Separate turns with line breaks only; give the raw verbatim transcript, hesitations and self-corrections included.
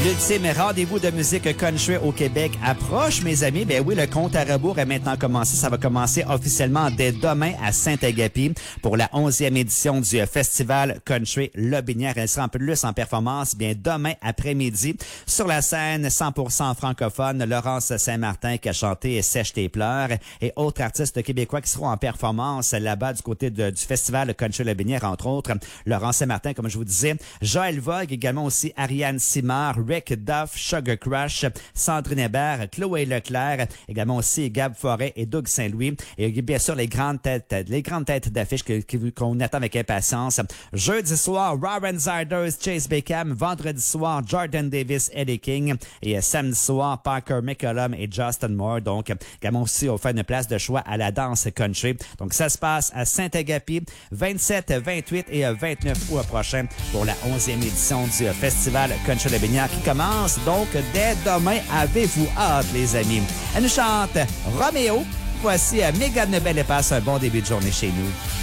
L'ultime rendez-vous de musique country au Québec approche, mes amis. Ben oui, le compte à rebours est maintenant commencé. Ça va commencer officiellement dès demain à Saint-Agapi pour la onzième édition du Festival Country Lobinière. Elle sera en plus en performance bien demain après-midi sur la scène cent pour cent francophone. Laurence Saint-Martin qui a chanté Sèche tes pleurs et autres artistes québécois qui seront en performance là-bas du côté de, du Festival Country Lobinière, entre autres. Laurence Saint-Martin, comme je vous disais, Joël Vogue, également aussi Ariane Simard, Rick Duff, Sugar Crush, Sandrine Hébert, Chloé Leclerc, également aussi Gab Forêt et Doug Saint-Louis. Et bien sûr, les grandes têtes, les grandes têtes d'affiche que, que, qu'on attend avec impatience. Jeudi soir, Warren Zarders, Chase Beckham. Vendredi soir, Jordan Davis, Eddie King. Et samedi soir, Parker McCollum et Justin Moore. Donc, également aussi, on fait une place de choix à la danse country. Donc, ça se passe à Saint-Agapi, vingt-sept, vingt-huit et vingt-neuf août prochain pour la onzième édition du Festival Country Lobinière qui commence donc dès demain. Avez-vous hâte, les amis? Elle nous chante Roméo. Voici Mégane Nebel et passe un bon début de journée chez nous.